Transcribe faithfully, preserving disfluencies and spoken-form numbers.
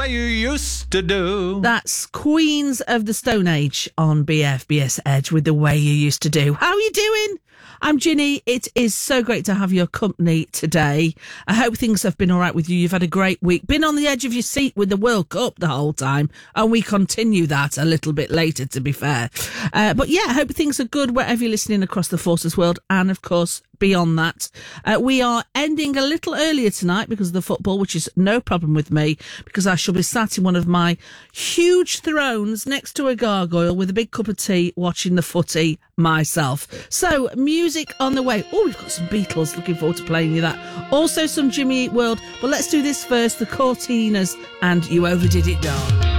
way you used to do. That's Queens of the Stone Age on B F B S Edge with The Way You Used to Do. How are you doing? I'm Ginny. It is so great to have your company today. I hope things have been all right with you. You've had a great week. Been on the edge of your seat with the World Cup the whole time. And we continue that a little bit later, to be fair. Uh, but yeah, I hope things are good wherever you're listening across the Forces world. And of course, beyond that, uh, we are ending a little earlier tonight because of the football, which is no problem with me, because I shall be sat in one of my huge thrones next to a gargoyle with a big cup of tea watching the footy myself. So, music on the way. Oh, we've got some Beatles. Looking forward to playing you that. Also some Jimmy Eat World. But let's do this first. The Cortinas and You Overdid It, Darling.